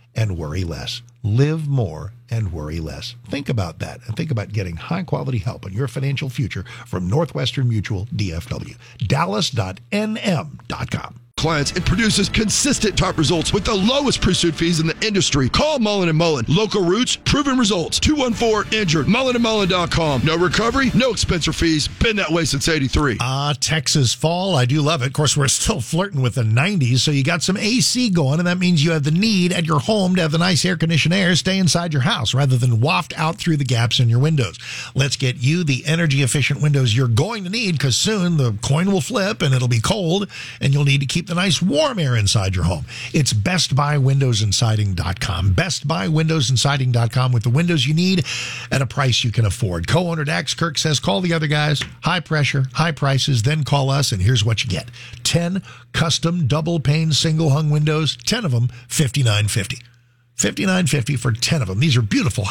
and worry less. Live more and worry less. Think about that, and think about getting high-quality help on your financial future from Northwestern Mutual D F W. Dallas dot N M dot com. Clients, it produces consistent top results with the lowest pursuit fees in the industry. Call Mullen and Mullen. Local roots, proven results. two one four injured. Mullen and Mullen dot com. No recovery, no expense or fees. Been that way since eighty-three. Ah, uh, Texas fall. I do love it. Of course, we're still flirting with the nineties, so you got some A C going, and that means you have the need at your home to have the nice air-conditioned air stay inside your house rather than waft out through the gaps in your windows. Let's get you the energy-efficient windows you're going to need, because soon the coin will flip and it'll be cold, and you'll need to keep the nice warm air inside your home. It's Best Buy Windows and Siding dot com. Best Buy Windows and Siding dot com with the windows you need at a price you can afford. Co-owner Dax Kirk says, call the other guys. High pressure, high prices, then call us, and here's what you get. ten custom double-pane single-hung windows, ten of them, fifty-nine fifty. fifty-nine fifty for ten of them. These are beautiful